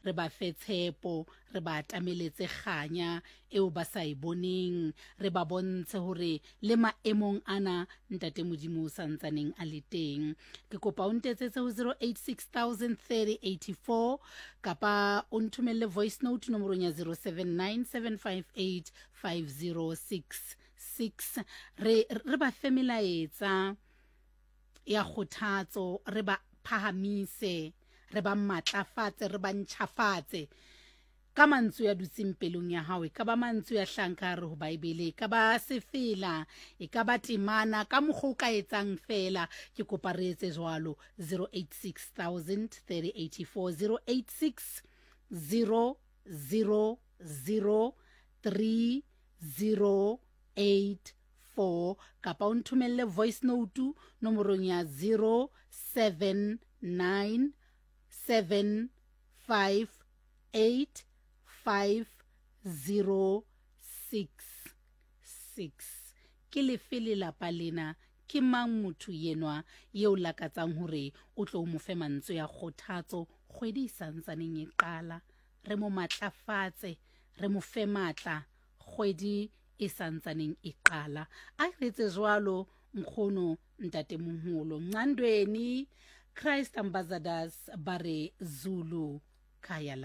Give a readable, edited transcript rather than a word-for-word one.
re ba fe tshepo, re ba atameletse kganya eo ba sa e boneng, re ba bontshe hore le maemong ana ntate Modimo o santsaneng a le teng. Ke kopa o ntetsetse ho 086 3084 kapa o nthomelle voice note nomorong ya 079 758 5066. Re ba fe melaetsa ya kgothatso, re ba phahamise, re ba matlafatse, re ba ntjhafatse ka mantswe ya dutseng pelong ya hao, ka ba mantswe ya hlanka re ho Baebele, ka ba sefela, e ka ba temana ka mokgo ka etsang fela. Ke kopa re etse jwalo 086 3084 086 000 3084 kapa o nthomelle voice note nomorong ya 079 758 5066. Ke lefe lelapa lena, ke mang motho yenwa yeo lakatsang hore o tlo mo fe mantswe ya kgothatso kgwedi santsaneng e qala? Re mo matlafatse, re mo fe matla kgwedi e santsaneng e qala. A re etse jwalo nkgono ntate moholo Ncandweni, Christ Ambassadors bare Zulu Kaya.